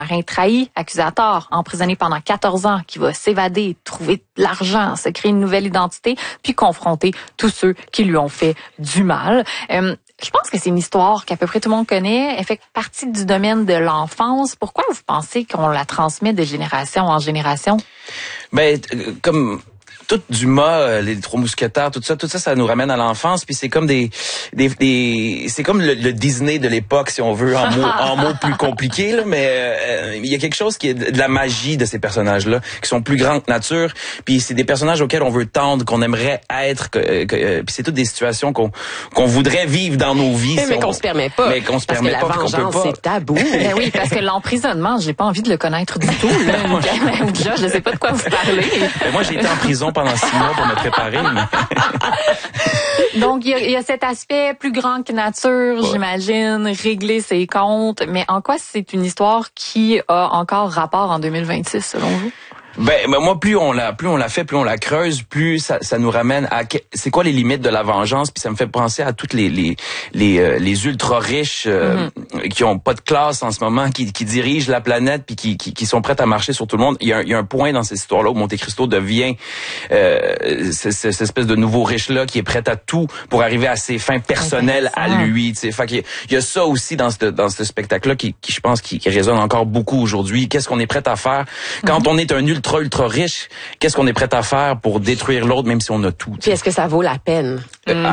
marin trahi, accusé à tort, emprisonné pendant 14 ans, qui va s'évader, trouver de l'argent, se créer une nouvelle identité, puis confronter tous ceux qui lui ont fait du mal. Je pense que c'est une histoire qu'à peu près tout le monde connaît. Elle fait partie du domaine de l'enfance. Pourquoi vous pensez qu'on la transmet de génération en génération? Ben, comme tout Dumas, les Trois Mousquetaires, tout ça, ça nous ramène à l'enfance. Puis c'est comme c'est comme le Disney de l'époque, si on veut, en mots plus compliqués. Là, mais il y a quelque chose qui est de la magie de ces personnages-là, qui sont plus grands que nature. Puis c'est des personnages auxquels on veut tendre, qu'on aimerait être. Puis c'est toutes des situations qu'on voudrait vivre dans nos vies. Mais qu'on se permet pas. Mais qu'on se permet pas, qu'on peut pas. C'est tabou. Ben oui, parce que l'emprisonnement, j'ai pas envie de le connaître du tout. Là. Déjà, je sais pas de quoi vous parlez. Mais moi, j'ai été en prison pendant 6 mois pour me préparer. Donc, il y a cet aspect plus grand que nature, j'imagine, régler ses comptes. Mais en quoi c'est une histoire qui a encore rapport en 2026, selon vous? Ben moi, plus on la fait, plus on la creuse, plus ça nous ramène à c'est quoi les limites de la vengeance. Puis ça me fait penser à toutes les ultra riches qui ont pas de classe en ce moment, qui dirigent la planète puis qui sont prêtes à marcher sur tout le monde. Il y a un point dans cette histoire-là où Monte Cristo devient cette espèce de nouveau riche là qui est prêt à tout pour arriver à ses fins personnelles à lui. T'sais. Fait qu'il y a ça aussi dans ce spectacle-là qui je pense qui résonne encore beaucoup aujourd'hui. Qu'est-ce qu'on est prêt à faire quand on est un ultra riche, qu'est-ce qu'on est prêt à faire pour détruire l'autre, même si on a tout? Puis est-ce que ça vaut la peine?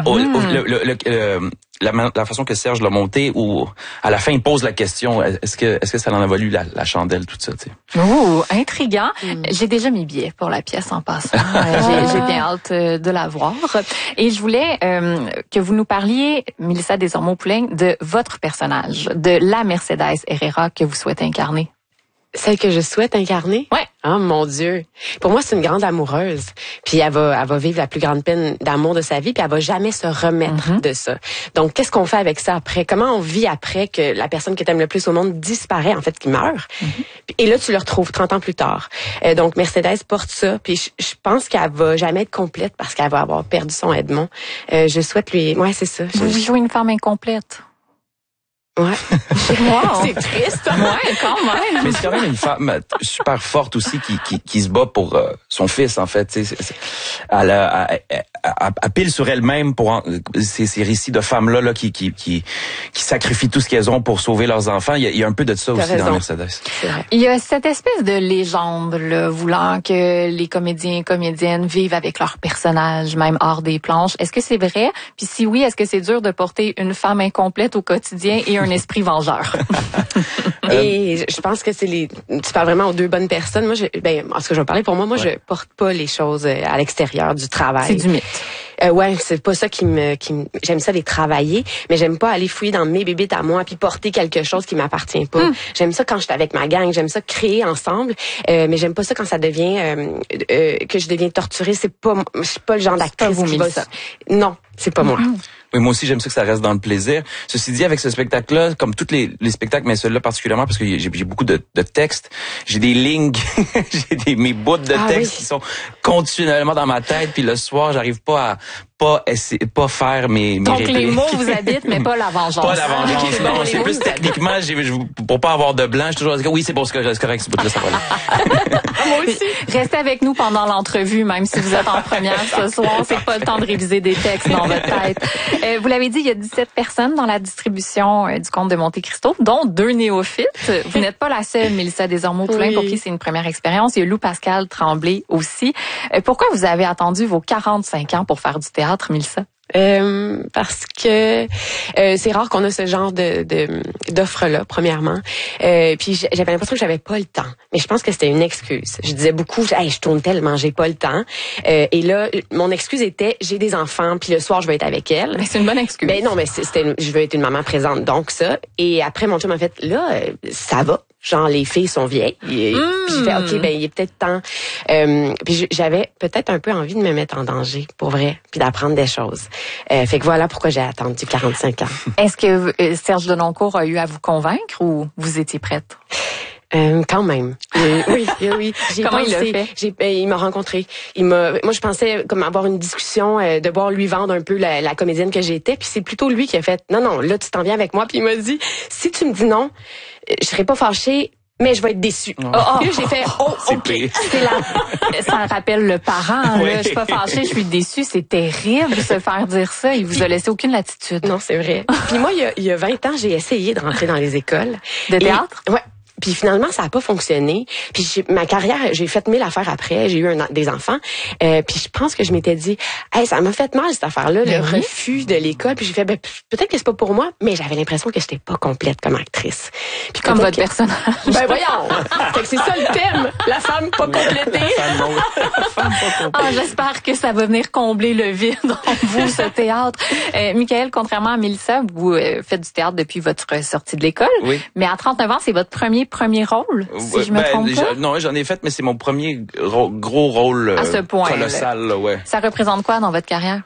La façon que Serge l'a monté, où à la fin il pose la question, est-ce que ça en a valu la chandelle, tout ça, tu sais. Oh, intriguant. J'ai déjà mis billet pour la pièce en passant. J'ai bien hâte de la voir. Et je voulais que vous nous parliez, Mélissa Desormeaux-Poulain, de votre personnage, de la Mercedes Herrera que vous souhaitez incarner. Celle que je souhaite incarner? Ouais. Oh mon Dieu. Pour moi, c'est une grande amoureuse. Puis elle va vivre la plus grande peine d'amour de sa vie, puis elle va jamais se remettre de ça. Donc, qu'est-ce qu'on fait avec ça après? Comment on vit après que la personne que t'aimes le plus au monde disparaît, en fait, qui meurt? Et là, tu le retrouves 30 ans plus tard. Donc, Mercedes porte ça, puis je pense qu'elle va jamais être complète parce qu'elle va avoir perdu son Edmond. Je souhaite lui... Ouais, c'est ça. Vous jouez une femme incomplète. Ouais. Wow. C'est triste. Ouais, quand même. Mais c'est quand même une femme super forte aussi qui se bat pour son fils, en fait. Elle pile sur elle-même pour ces récits de femmes là qui sacrifient tout ce qu'elles ont pour sauver leurs enfants. Il y a un peu de ça aussi dans Mercedes. Il y a cette espèce de légende là, voulant que les comédiens et comédiennes vivent avec leurs personnages, même hors des planches. Est-ce que c'est vrai? Puis si oui, est-ce que c'est dur de porter une femme incomplète au quotidien et un esprit vengeur? Et je pense que tu parles vraiment aux deux bonnes personnes. Moi, en ce que je vais parler pour moi, je porte pas les choses à l'extérieur du travail. C'est du mythe. Ouais, c'est pas ça qui me j'aime ça les travailler, mais j'aime pas aller fouiller dans mes bébites à moi puis porter quelque chose qui m'appartient pas. J'aime ça quand je suis avec ma gang, j'aime ça créer ensemble, mais j'aime pas ça quand ça devient que je deviens torturée, je suis pas le genre d'actrice qui va ça. Non, c'est pas moi. Oui, moi aussi, j'aime ça que ça reste dans le plaisir. Ceci dit, avec ce spectacle-là, comme tous les spectacles, mais celui-là particulièrement, parce que j'ai beaucoup de textes, j'ai des lignes, mes bouts de textes qui sont continuellement dans ma tête, puis le soir, j'arrive pas à faire mes Donc répliques. les mots vous habitent, mais pas la vengeance. Pas la vengeance, non. C'est plus techniquement, pour pas avoir de blanc, je suis toujours oui, c'est bon, c'est correct, ce bout-là, ça va aller. Moi aussi. Restez avec nous pendant l'entrevue, même si vous êtes en première ce soir. C'est pas le temps de réviser des textes dans votre tête. Vous l'avez dit, il y a 17 personnes dans la distribution du Comte de Monte Cristo, dont 2 néophytes. Vous n'êtes pas la seule, Mélissa Desormeaux-Poulain, pour qui c'est une première expérience. Il y a Lou Pascal Tremblay aussi. Pourquoi vous avez attendu vos 45 ans pour faire du théâtre, Mélissa? Parce que c'est rare qu'on a ce genre d'offre-là, premièrement. Puis j'avais l'impression que j'avais pas le temps. Mais je pense que c'était une excuse. Je disais beaucoup, je tourne tellement, j'ai pas le temps. Et là, mon excuse était, j'ai des enfants, puis le soir, je vais être avec elle. Mais c'est une bonne excuse. Ben non, mais je veux être une maman présente, donc ça. Et après, mon chum m'a fait, là, ça va. Genre, les filles sont vieilles. Puis j'ai fait, OK, ben il est peut-être temps. Puis j'avais peut-être un peu envie de me mettre en danger, pour vrai, puis d'apprendre des choses. Fait que voilà pourquoi j'ai attendu 45 ans. Est-ce que Serge Denoncourt a eu à vous convaincre ou vous étiez prête? Quand même. Oui. Comment il l'a fait? Il m'a rencontré. Moi, je pensais comme avoir une discussion, de voir lui vendre un peu la comédienne que j'étais. Puis c'est plutôt lui qui a fait, non, là, tu t'en viens avec moi. Puis il m'a dit, si tu me dis non, je serai pas fâchée, mais je vais être déçue. Puis j'ai fait, OK. Ça rappelle le parent, là. Je suis pas fâchée, je suis déçue. C'est terrible de se faire dire ça. Il vous a laissé aucune latitude. Non, c'est vrai. Puis moi, il y a 20 ans, j'ai essayé de rentrer dans les écoles. De théâtre? Ouais. Puis finalement, ça a pas fonctionné. Puis ma carrière, j'ai fait 1000 affaires après. J'ai eu des enfants. Puis je pense que je m'étais dit, hey, ça m'a fait mal cette affaire-là, le refus de l'école. Puis j'ai fait, peut-être que c'est pas pour moi, mais j'avais l'impression que j'étais pas complète comme actrice. Puis comme votre personnage. Ben voyons. Fait que c'est ça le thème, la femme pas complétée. J'espère que ça va venir combler le vide en vous, ce théâtre. Michael, contrairement à Mélissa, vous faites du théâtre depuis votre sortie de l'école. Oui. Mais à 39 ans, c'est votre premier rôle, si je me trompe pas? Non, j'en ai fait, mais c'est mon premier gros rôle à ce point, colossal. Là, ouais. Ça représente quoi dans votre carrière?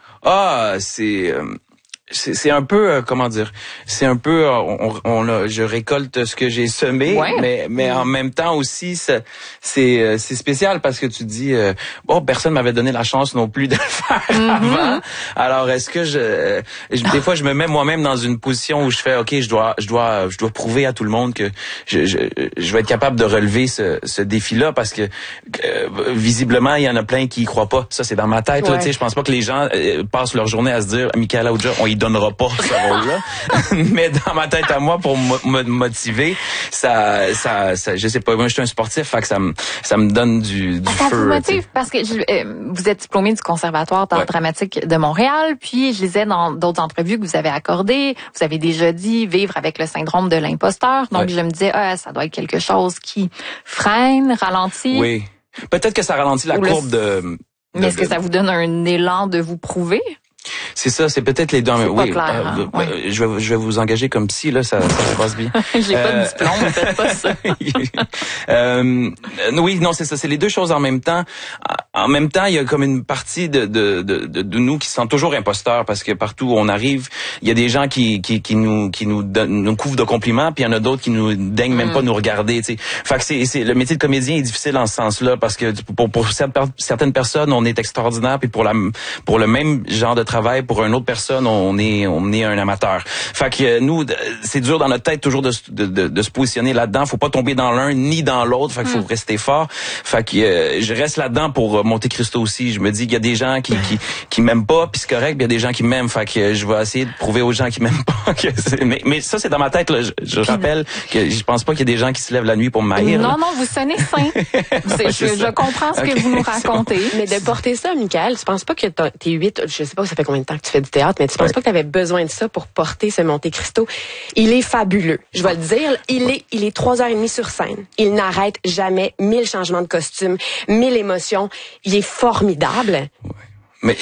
C'est un peu comment dire, c'est un peu je récolte ce que j'ai semé, mais en même temps aussi c'est spécial parce que tu dis personne m'avait donné la chance non plus de le faire avant. Alors est-ce que des fois je me mets moi-même dans une position où je fais OK, je dois prouver à tout le monde que je vais être capable de relever ce défi-là parce que visiblement il y en a plein qui y croient pas. Ça c'est dans ma tête, tu sais, je pense pas que les gens passent leur journée à se dire Michaela Aoudja, on y donnera pas ce rôle-là. Mais dans ma tête à moi, pour me motiver, ça, je sais pas, moi je suis un sportif, fait que ça me donne du feu. Ça vous motive parce que vous êtes diplômé du Conservatoire d'art dramatique de Montréal, puis je lisais dans d'autres entrevues que vous avez accordées, vous avez déjà dit vivre avec le syndrome de l'imposteur. Donc je me disais, ça doit être quelque chose qui freine, ralentit. Oui. Peut-être que ça ralentit la courbe de... Mais est-ce que ça vous donne un élan de vous prouver? C'est ça, c'est peut-être les deux. Oui, clair, je vais vous engager comme psy, là, ça se passe bien. J'ai pas de diplôme, faites pas ça. Oui, non, c'est ça, c'est les deux choses en même temps. En même temps, il y a comme une partie de nous qui se sent toujours imposteurs parce que partout où on arrive, il y a des gens qui nous couvrent de compliments, puis il y en a d'autres qui nous daignent même pas nous regarder, tu sais. Fait que c'est le métier de comédien est difficile dans ce sens-là parce que pour certaines personnes, on est extraordinaire, puis pour le même genre de travail, pour une autre personne, on est un amateur. Fait que nous, c'est dur dans notre tête toujours de se positionner là-dedans. Faut pas tomber dans l'un ni dans l'autre. Fait qu'il faut rester fort. Fait que je reste là-dedans pour Monte Cristo aussi. Je me dis qu'il y a des gens qui m'aiment pas, puis c'est correct. Puis il y a des gens qui m'aiment. Fait que je vais essayer de prouver aux gens qui m'aiment pas. Mais ça, c'est dans ma tête. Là. Je rappelle que je pense pas qu'il y a des gens qui se lèvent la nuit pour me maïr. Non, vous sonnez sain. Je comprends ce que vous nous racontez. Mais de porter ça, Michael, tu penses pas que t'es 8, je sais pas ça fait combien de temps que tu fais du théâtre, mais tu penses pas que tu avais besoin de ça pour porter ce Monte Cristo? Il est fabuleux. Je vais le dire, il est 3h30 sur scène. Il n'arrête jamais, 1000 changements de costume, 1000 émotions. Il est formidable. Ouais. Mais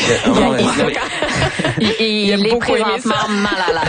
il est présentement mal à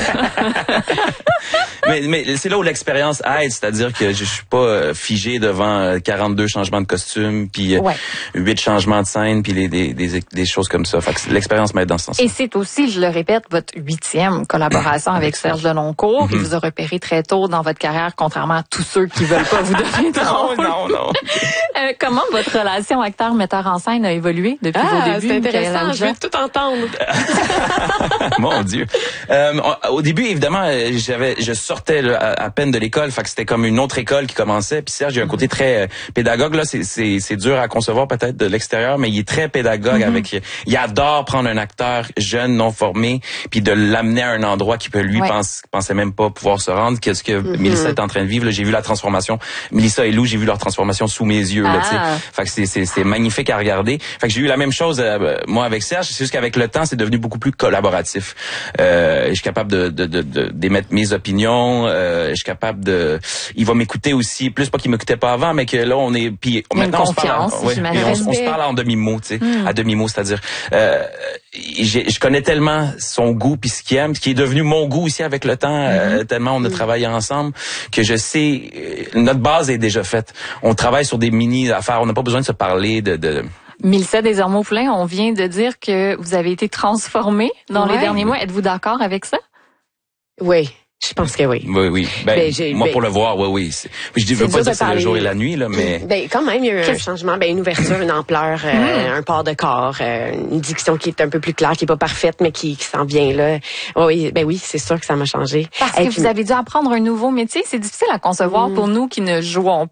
l'aise. mais c'est là où l'expérience aide, c'est-à-dire que je suis pas figé devant 42 changements de costume, puis 8 changements de scène, puis des choses comme ça. Fait que l'expérience m'aide dans ce sens. Et c'est aussi, je le répète, votre 8e collaboration avec Serge Deloncourt, qui vous a repéré très tôt dans votre carrière, contrairement à tous ceux qui veulent pas vous donner de rôle. Non. Comment votre relation acteur-metteur en scène a évolué depuis vos débuts? C'est intéressant, je veux tout entendre. Mon Dieu. Au début, évidemment, je sortais à peine de l'école, fait que c'était comme une autre école qui commençait. Puis Serge, il a un côté très pédagogue là, c'est dur à concevoir peut-être de l'extérieur, mais il est très pédagogue il adore prendre un acteur jeune, non formé, puis de l'amener à un endroit qui peut lui pensait même pas pouvoir se rendre. Qu'est-ce que Mélissa est en train de vivre là, j'ai vu la transformation. Mélissa et Lou, j'ai vu leur transformation sous mes yeux là, tu sais. Fait que c'est magnifique à regarder. Fait que j'ai eu la même chose moi avec Serge, c'est juste qu'avec le temps, c'est devenu beaucoup plus collaboratif. Je suis capable d'émettre mes opinions, je suis capable il va m'écouter aussi, plus pas qu'il m'écoutait pas avant, mais que là on est maintenant on se parle en demi-mot, tu sais, à demi-mot, c'est-à-dire je connais tellement son goût puis ce qu'il aime, ce qui est devenu mon goût aussi avec le temps, tellement on a travaillé ensemble que je sais notre base est déjà faite. On travaille sur des mini affaires, on n'a pas besoin de se parler de Mélissa Desormeaux-Poulain, on vient de dire que vous avez été transformée dans les derniers mois. Êtes-vous d'accord avec ça? Oui. Je pense que oui. Oui. Moi, pour le voir, oui. Je veux pas dire que c'est le jour et la nuit, là, mais... Quand même, il y a eu un changement, une ouverture, une ampleur, un port de corps, une diction qui est un peu plus claire, qui est pas parfaite, mais qui s'en vient, là. Oui, c'est sûr que ça m'a changé. Parce que vous avez dû apprendre un nouveau métier. C'est difficile à concevoir pour nous qui ne jouons